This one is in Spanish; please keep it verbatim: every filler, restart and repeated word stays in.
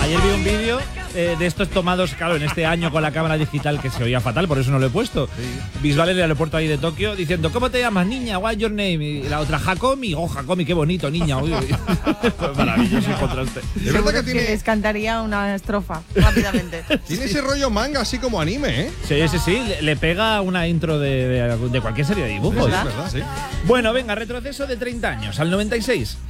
Ayer vi un vídeo eh, de estos tomados, claro, en este año con la cámara digital que se oía fatal, por eso no lo he puesto. Sí. Visuales del aeropuerto ahí de Tokio diciendo, ¿cómo te llamas, niña? What's your name? Y la otra, Hakomi. Oh, Hakomi, qué bonito, niña. Uy, uy. Maravilloso contraste. Es verdad que tiene... que les cantaría una estrofa rápidamente. Tiene ese rollo manga así como anime, ¿eh? Sí, sí, sí. Le, le pega una intro de, de, de cualquier serie de dibujos. Sí, es verdad, sí. Bueno, venga, retroceso de treinta años, al noventa y seis.